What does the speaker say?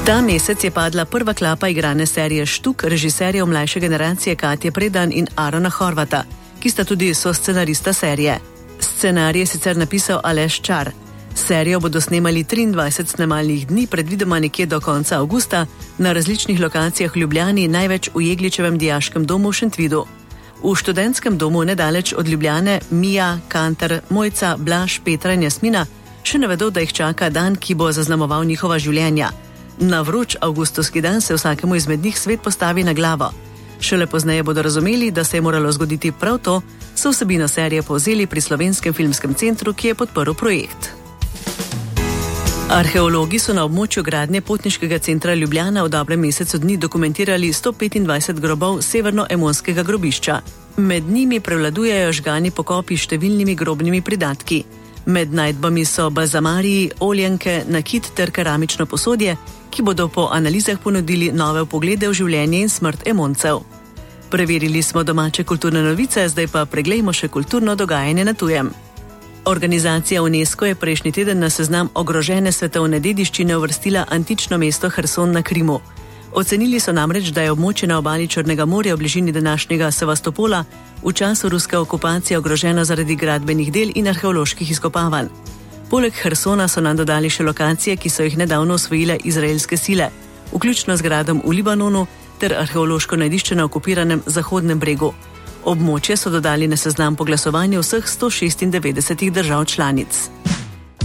Ta mesec je padla prva klapa igrane serije Štuk režiserjev mlajše generacije Katje Predan in Arona Horvata, ki sta tudi soscenarista serije. Scenarij je sicer napisal Aleš Čar. Serijo bodo snemali 23 snemalnih dni, predvidoma nekje do konca avgusta, na različnih lokacijah v Ljubljani, največ v Jegličevem dijaškem domu v Šentvidu. V študentskem domu nedaleč od Ljubljane Mija, Kantar, Mojca, Blaž, Petra in Jasmina še ne vedo, da jih čaka dan, ki bo zaznamoval njihova življenja. Na vroč avgustovski dan se vsakemu izmed njih svet postavi na glavo. Šele pozneje bodo razumeli, da se je moralo zgoditi prav to, so vsebino serije povzeli pri Slovenskem filmskem centru, ki je podprl projekt. Arheologi so na območju gradnje potniškega centra Ljubljana v dobrem mesecu dni dokumentirali 125 grobov severnoemonskega grobišča. Med njimi prevladujejo žgani pokopi s številnimi grobnimi pridatki. Med najdbami so bazamariji, oljenke, nakit ter keramično posodje, ki bodo po analizah ponudili nove vpoglede v življenje in smrt Emoncev. Preverili smo domače kulturne novice, zdaj pa preglejmo še kulturno dogajanje na tujem. Organizacija UNESCO je prejšnji teden na seznam ogrožene svetovne dediščine uvrstila antično mesto Herson na Krimu. Ocenili so namreč, da je območje na obali Črnega morja v bližini današnjega Sevastopola v času ruske okupacije ogroženo zaradi gradbenih del in arheoloških izkopavanj. Poleg Hersona so nam dodali še lokacije, ki so jih nedavno osvojile izraelske sile, vključno z gradom v Libanonu ter arheološko najdišče na okupiranem Zahodnem bregu. Območje so dodali na seznam po glasovanju vseh 196 držav članic.